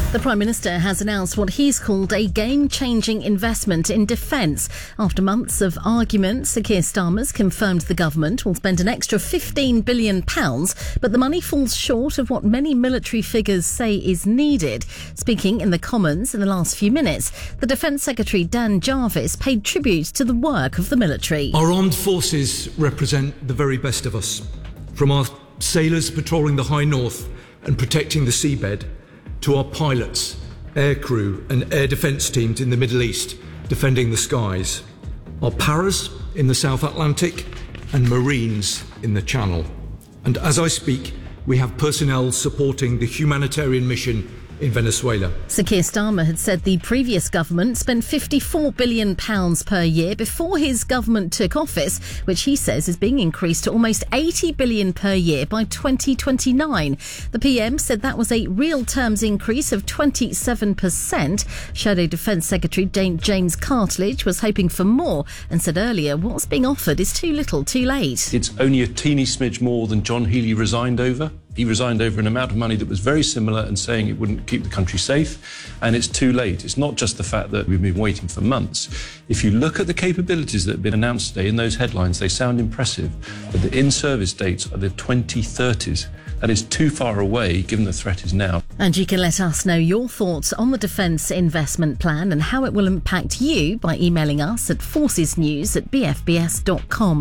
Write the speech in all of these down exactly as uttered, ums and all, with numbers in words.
The Prime Minister has announced what he's called a game-changing investment in defence. After months of arguments, Sir Keir Starmer's confirmed the government will spend an extra fifteen billion pounds, but the money falls short of what many military figures say is needed. Speaking in the Commons in the last few minutes, the Defence Secretary Dan Jarvis paid tribute to the work of the military. Our armed forces represent the very best of us, from our sailors patrolling the high north and protecting the seabed, to our pilots, air crew and air defence teams in the Middle East defending the skies, our paras in the South Atlantic and Marines in the Channel. And as I speak, we have personnel supporting the humanitarian mission in Venezuela. Sir Keir Starmer had said the previous government spent fifty-four billion pounds per year before his government took office, which he says is being increased to almost eighty billion pounds per year by twenty twenty-nine. The P M said that was a real terms increase of twenty-seven percent. Shadow Defence Secretary James Cartledge was hoping for more and said earlier what's being offered is too little too late. It's only a teeny smidge more than John Healey resigned over. He resigned over an amount of money that was very similar and saying it wouldn't keep the country safe. And it's too late. It's not just the fact that we've been waiting for months. If you look at the capabilities that have been announced today in those headlines, they sound impressive. But the in-service dates are the twenty thirties. That is too far away, given the threat is now. And you can let us know your thoughts on the Defence Investment Plan and how it will impact you by emailing us at forcesnews at b f b s dot com.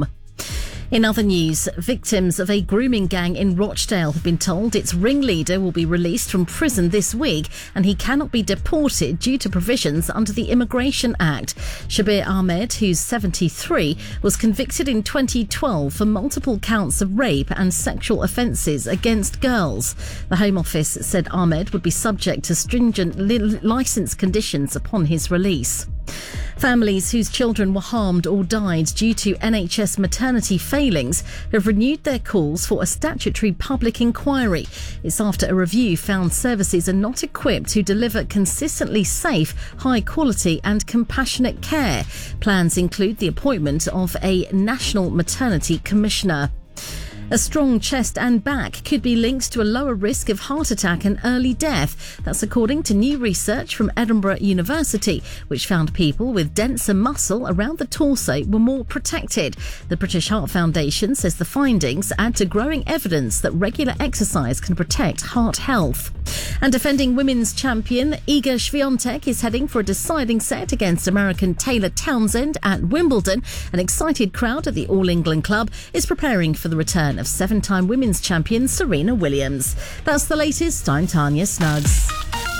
In other news, victims of a grooming gang in Rochdale have been told its ringleader will be released from prison this week and he cannot be deported due to provisions under the Immigration Act. Shabir Ahmed, who's seventy-three, was convicted in twenty twelve for multiple counts of rape and sexual offences against girls. The Home Office said Ahmed would be subject to stringent li- licence conditions upon his release. Families whose children were harmed or died due to N H S maternity failings have renewed their calls for a statutory public inquiry. It's after a review found services are not equipped to deliver consistently safe, high quality and compassionate care. Plans include the appointment of a National Maternity Commissioner. A strong chest and back could be linked to a lower risk of heart attack and early death. That's according to new research from Edinburgh University, which found people with denser muscle around the torso were more protected. The British Heart Foundation says the findings add to growing evidence that regular exercise can protect heart health. And defending women's champion Iga Swiatek is heading for a deciding set against American Taylor Townsend at Wimbledon. An excited crowd at the All England Club is preparing for the return of seven-time women's champion Serena Williams. That's the latest. I'm Tanya Snuggs.